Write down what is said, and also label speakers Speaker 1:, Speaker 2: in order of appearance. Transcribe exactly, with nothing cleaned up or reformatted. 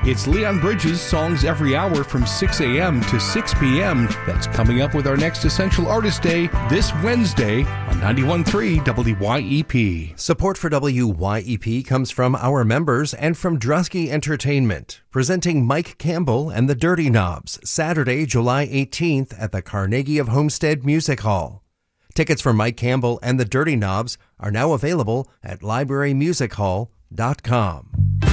Speaker 1: It's Leon Bridges' Songs Every Hour from six a.m. to six p.m. That's coming up with our next Essential Artist Day this Wednesday on ninety-one point three W Y E P.
Speaker 2: Support for W Y E P comes from our members and from Drusky Entertainment, presenting Mike Campbell and the Dirty Knobs, Saturday, July eighteenth at the Carnegie of Homestead Music Hall. Tickets for Mike Campbell and the Dirty Knobs are now available at library music hall dot com.